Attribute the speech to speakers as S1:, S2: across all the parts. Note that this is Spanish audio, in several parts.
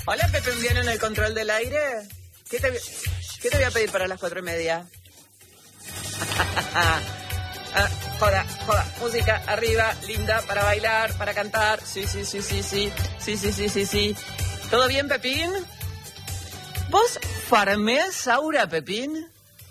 S1: Hola, Pepe Undiano en el control del aire. ¿Qué te voy a pedir para las 4:30? Joda, música arriba, linda, para bailar, para cantar. Sí. ¿Todo bien, Pepín? ¿Vos farmeás aura, Pepín?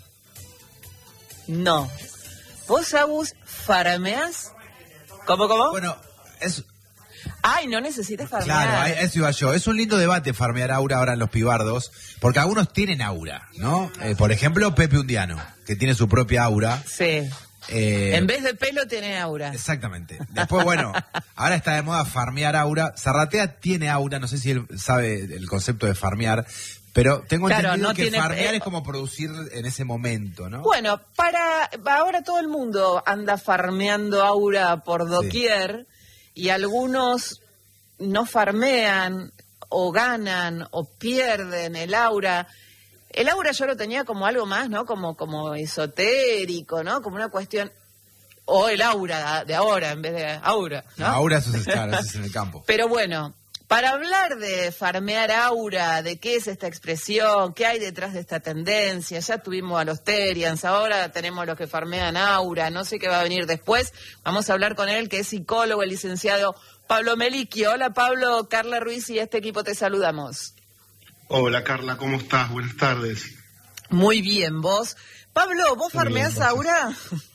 S1: No. ¿Vos, Agus, farmeás? ¿Cómo?
S2: Bueno, es...
S1: Ay, no necesitas farmear.
S2: Claro, eso iba yo. Es un lindo debate farmear aura ahora en los pibardos, porque algunos tienen aura, ¿no? Por ejemplo, Pepe Undiano, que tiene su propia aura.
S1: Sí. En vez de pelo tiene aura.
S2: Exactamente. Después, bueno, ahora está de moda farmear aura. Zarratea tiene aura, no sé si él sabe el concepto de farmear, pero tengo entendido que farmear es como producir en ese momento, ¿no?
S1: Bueno, ahora todo el mundo anda farmeando aura por doquier, y algunos no farmean o ganan o pierden el aura. El aura yo lo tenía como algo más, ¿no? Como esotérico, ¿no? Como una cuestión... O el aura de ahora en vez de aura, ¿no?
S2: La aura, eso es en el campo.
S1: Pero bueno, para hablar de farmear aura, de qué es esta expresión, qué hay detrás de esta tendencia, ya tuvimos a los Terians, ahora tenemos los que farmean aura, no sé qué va a venir después. Vamos a hablar con él, que es psicólogo, el licenciado Pablo Melicchio. Hola, Pablo, Carla Ruiz y este equipo te saludamos.
S3: Hola, Carla, ¿cómo estás? Buenas tardes.
S1: Muy bien, ¿vos? Pablo, ¿vos farmeás aura?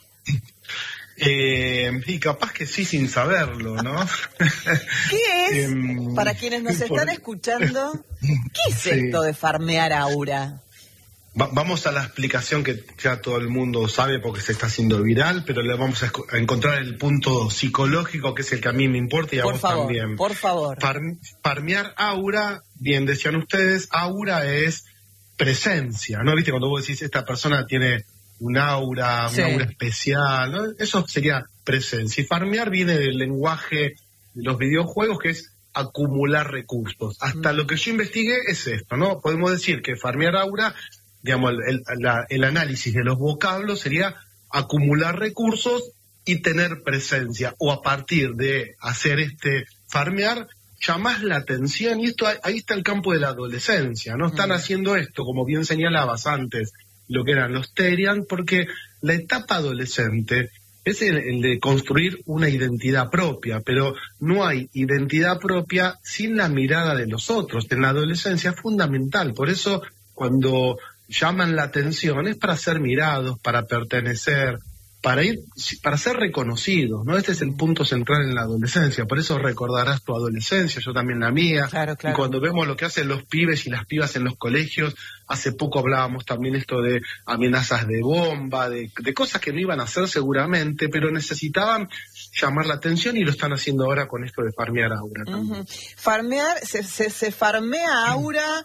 S3: Y capaz que sí, sin saberlo, ¿no?
S1: ¿Qué es? Para quienes nos están escuchando, ¿qué es esto de farmear aura?
S3: Vamos a la explicación que ya todo el mundo sabe porque se está haciendo viral, pero le vamos a encontrar el punto psicológico, que es el que a mí me importa y a vos también.
S1: Por favor.
S3: Farmear aura, bien decían ustedes, aura es presencia, ¿no? ¿Viste? Cuando vos decís, esta persona tiene un aura especial, ¿no? Eso sería presencia. Y farmear viene del lenguaje de los videojuegos, que es acumular recursos. Hasta lo que yo investigué es esto, ¿no? Podemos decir que farmear aura, digamos, el análisis de los vocablos sería acumular recursos y tener presencia. O a partir de hacer farmear, llamás la atención, y esto ahí está el campo de la adolescencia, ¿no? Están haciendo esto, como bien señalabas antes, lo que eran los Terian, porque la etapa adolescente es el de construir una identidad propia, pero no hay identidad propia sin la mirada de los otros. En la adolescencia es fundamental, por eso cuando llaman la atención es para ser mirados, para pertenecer, para ser reconocidos, ¿no? Este es el punto central en la adolescencia, por eso recordarás tu adolescencia, yo también la mía.
S1: Claro.
S3: Y cuando vemos lo que hacen los pibes y las pibas en los colegios, hace poco hablábamos también esto de amenazas de bomba, de cosas que no iban a hacer seguramente, pero necesitaban llamar la atención, y lo están haciendo ahora con esto de farmear aura también.
S1: Farmear, se farmea aura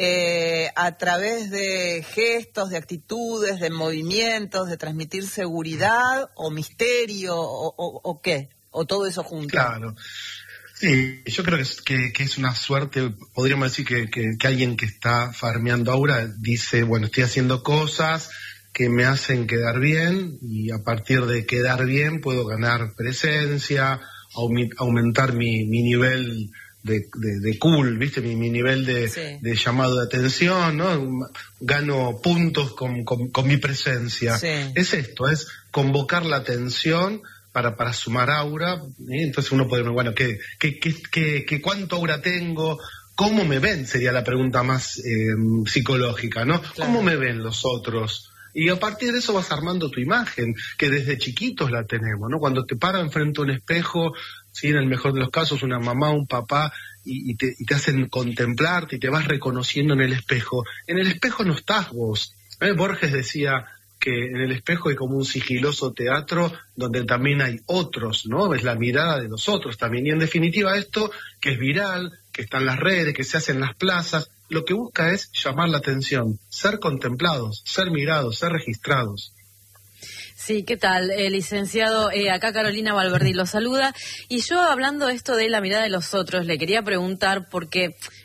S1: a través de gestos, de actitudes, de movimientos, de transmitir seguridad o misterio o qué, o todo eso junto.
S3: Claro. Sí, yo creo que es una suerte, podríamos decir que alguien que está farmeando aura dice, bueno, estoy haciendo cosas que me hacen quedar bien, y a partir de quedar bien puedo ganar presencia, aumentar mi nivel de cool, ¿viste? Mi nivel de llamado de atención, ¿no? Gano puntos con mi presencia. Sí. Es esto, es convocar la atención para sumar aura, ¿sí? Entonces uno puede ver, bueno, ¿qué cuánto aura tengo? ¿Cómo me ven? Sería la pregunta más psicológica, ¿no? Claro. ¿Cómo me ven los otros? Y a partir de eso vas armando tu imagen, que desde chiquitos la tenemos, ¿no? Cuando te paran frente a un espejo, ¿sí? En el mejor de los casos, una mamá, un papá, y te hacen contemplarte y te vas reconociendo en el espejo. En el espejo no estás vos. Borges decía que en el espejo hay como un sigiloso teatro donde también hay otros, ¿no? Es la mirada de los otros también. Y en definitiva esto, que es viral, que está en las redes, que se hace en las plazas, lo que busca es llamar la atención, ser contemplados, ser mirados, ser registrados.
S4: Sí, ¿qué tal? Licenciado, acá Carolina Valverdi lo saluda. Y yo, hablando de esto de la mirada de los otros, le quería preguntar, porque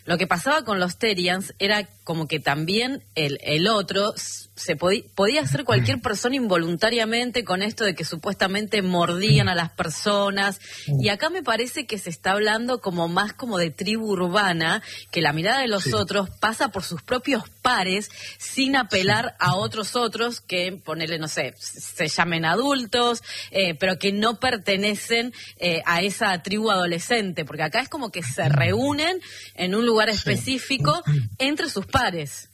S4: Lo que pasaba con los Therians era como que también el otro podía ser cualquier persona involuntariamente, con esto de que supuestamente mordían a las personas, y acá me parece que se está hablando como más como de tribu urbana, que la mirada de los otros pasa por sus propios pares sin apelar a otros que, ponerle, no sé, se llamen adultos, pero que no pertenecen a esa tribu adolescente, porque acá es como que se reúnen en un lugar específico entre sus pares.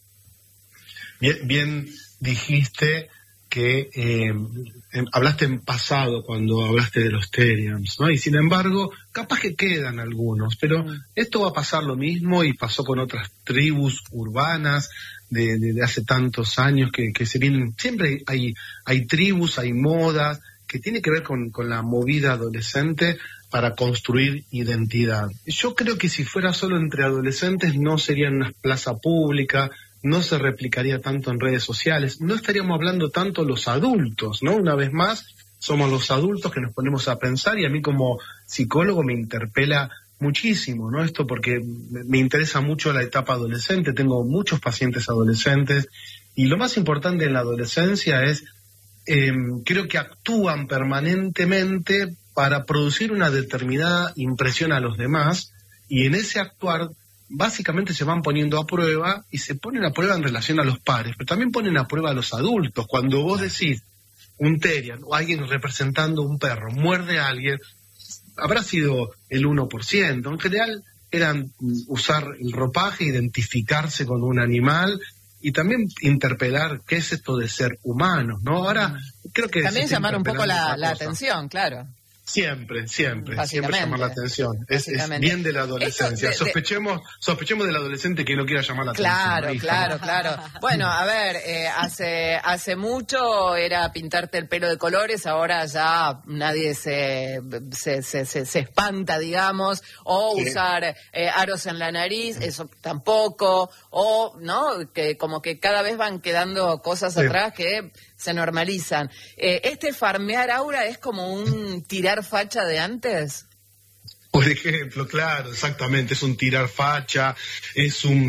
S3: Bien dijiste que hablaste en pasado cuando hablaste de los Therians, ¿no? Y sin embargo, capaz que quedan algunos, pero esto va a pasar lo mismo y pasó con otras tribus urbanas de hace tantos años que se vienen. Siempre hay tribus, hay modas que tiene que ver con la movida adolescente para construir identidad. Yo creo que si fuera solo entre adolescentes no sería en una plaza pública, no se replicaría tanto en redes sociales, no estaríamos hablando tanto los adultos, ¿no? Una vez más, somos los adultos que nos ponemos a pensar, y a mí como psicólogo me interpela muchísimo, ¿no? Esto porque me interesa mucho la etapa adolescente, tengo muchos pacientes adolescentes, y lo más importante en la adolescencia es, creo que actúan permanentemente para producir una determinada impresión a los demás, y en ese actuar básicamente se van poniendo a prueba, y se ponen a prueba en relación a los pares, pero también ponen a prueba a los adultos. Cuando vos decís un Therian o alguien representando un perro muerde a alguien, habrá sido el 1%. En general eran usar el ropaje, identificarse con un animal y también interpelar qué es esto de ser humanos, ¿no? Ahora creo que
S1: también llamar un poco la atención, claro.
S3: Siempre llamar la atención. Es bien de la adolescencia. Sospechemos del adolescente que no quiera llamar la atención.
S1: Claro. Bueno, a ver, hace mucho era pintarte el pelo de colores, ahora ya nadie se espanta, digamos, o usar aros en la nariz, eso tampoco, o, ¿no? Que como que cada vez van quedando cosas atrás que se normalizan. ¿Este farmear aura es como un tirar facha de antes?
S3: Por ejemplo, claro, exactamente, es un tirar facha, es un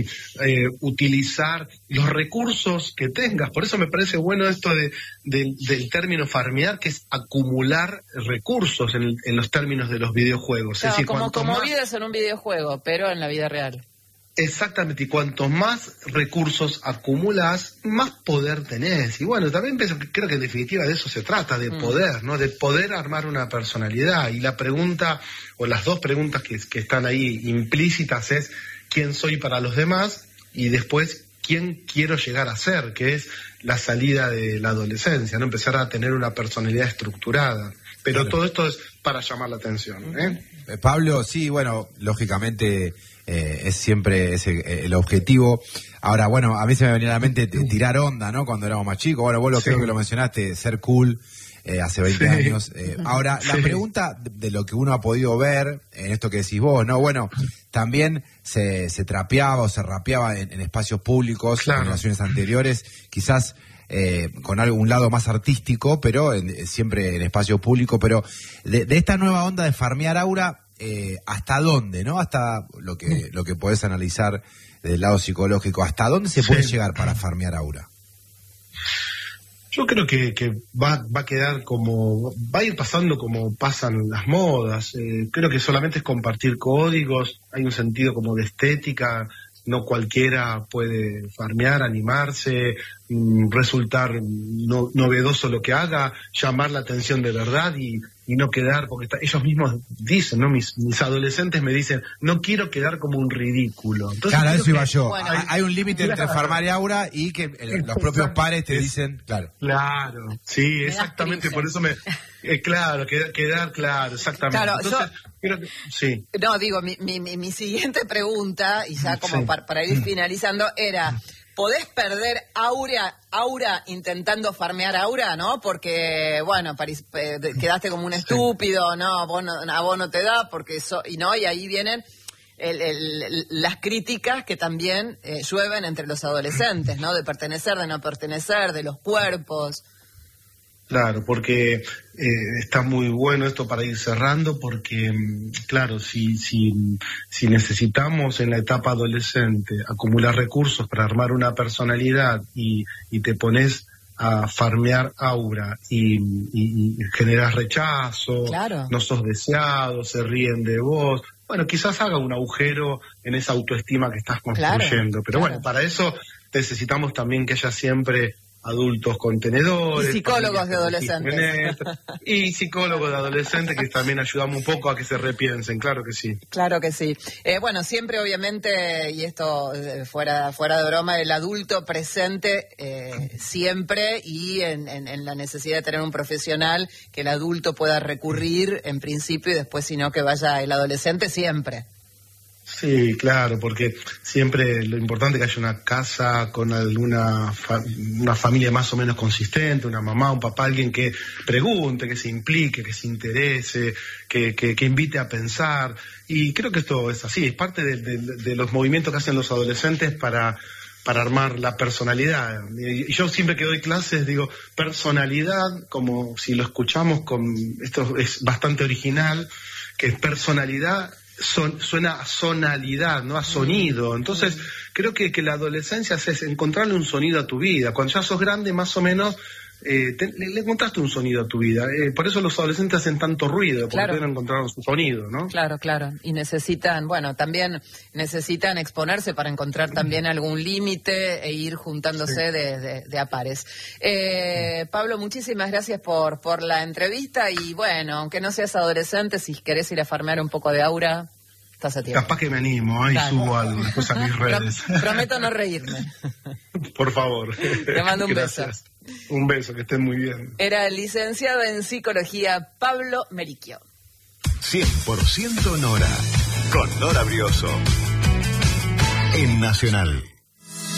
S3: utilizar los recursos que tengas. Por eso me parece bueno esto del término farmear, que es acumular recursos en los términos de los videojuegos.
S1: Claro,
S3: es decir,
S1: como vidas en un videojuego, pero en la vida real.
S3: Exactamente, y cuanto más recursos acumulas, más poder tenés. Y bueno, también creo que en definitiva de eso se trata, de poder, ¿no? De poder armar una personalidad. Y la pregunta, o las dos preguntas que están ahí implícitas es ¿quién soy para los demás? Y después, ¿quién quiero llegar a ser? Que es la salida de la adolescencia, ¿no? Empezar a tener una personalidad estructurada. Pero claro, todo esto es para llamar la atención, ¿eh?
S2: Pablo, sí, bueno, lógicamente es siempre el objetivo. Ahora, bueno, a mí se me venía a la mente tirar onda, ¿no? Cuando éramos más chicos. Bueno, vos creo que lo mencionaste, ser cool hace 20 años. Ahora, la pregunta de lo que uno ha podido ver en esto que decís vos, ¿no? Bueno, también se trapeaba o se rapeaba en espacios públicos, claro, en generaciones anteriores, quizás con un lado más artístico, pero siempre en espacio público. Pero de esta nueva onda de farmear aura, ¿hasta dónde, no? Hasta lo que podés analizar del lado psicológico, ¿hasta dónde se puede llegar para farmear aura?
S3: Yo creo que va a quedar va a ir pasando como pasan las modas. Creo que solamente es compartir códigos, hay un sentido como de estética. No cualquiera puede farmear, animarse, resultar novedoso lo que haga, llamar la atención de verdad y no quedar, porque ellos mismos dicen, ¿no? Mis adolescentes me dicen, no quiero quedar como un ridículo. Entonces,
S2: claro, eso iba yo. Bueno, hay un límite entre farmear y aura y que los propios pares te dicen, claro.
S3: Claro, sí, exactamente, por eso claro, quedar claro, exactamente.
S1: Claro,
S3: entonces, creo que, sí.
S1: No, digo, mi siguiente pregunta, y ya como para ir finalizando, era, ¿podés perder aura intentando farmear aura, no? Porque, bueno, quedaste como un estúpido, ¿no? A vos no te da, porque y ahí vienen las críticas que también llueven entre los adolescentes, ¿no? De pertenecer, de no pertenecer, de los cuerpos.
S3: Claro, porque está muy bueno esto para ir cerrando, porque, claro, si necesitamos en la etapa adolescente acumular recursos para armar una personalidad y te pones a farmear aura y generas rechazo,
S4: claro,
S3: no sos deseado, se ríen de vos, bueno, quizás haga un agujero en esa autoestima que estás construyendo, pero bueno, para eso necesitamos también que haya siempre adultos contenedores.
S1: Y psicólogos de adolescentes.
S3: Y psicólogos de adolescentes que también ayudamos un poco a que se repiensen, claro que sí.
S1: Claro que sí. Bueno, siempre obviamente, y esto fuera de broma, el adulto presente siempre y en la necesidad de tener un profesional que el adulto pueda recurrir en principio y después si no que vaya el adolescente siempre.
S3: Sí, claro, porque siempre lo importante es que haya una casa con una familia más o menos consistente, una mamá, un papá, alguien que pregunte, que se implique, que se interese, que invite a pensar. Y creo que esto es así, es parte de los movimientos que hacen los adolescentes para armar la personalidad. Y yo siempre que doy clases digo, personalidad, como si lo escuchamos, esto es bastante original, que es personalidad. Suena a sonalidad, ¿no? A sonido. Entonces, creo que la adolescencia es encontrarle un sonido a tu vida. Cuando ya sos grande, más o menos, le encontraste un sonido a tu vida. Por eso los adolescentes hacen tanto ruido, porque
S1: claro,
S3: pueden encontrar su sonido, ¿no?
S1: Claro. Y también necesitan exponerse para encontrar también algún límite e ir juntándose de a pares. Pablo, muchísimas gracias por la entrevista y bueno, aunque no seas adolescente, si querés ir a farmear un poco de aura, estás a tiempo.
S3: Capaz que me animo, y subo algo después a mis redes.
S1: Prometo no reírme.
S3: Por favor.
S1: Te mando un beso.
S3: Un beso, que estén muy bien.
S1: Era el licenciado en psicología Pablo Mericchio.
S5: 100% Nora, con Nora Brioso, en Nacional.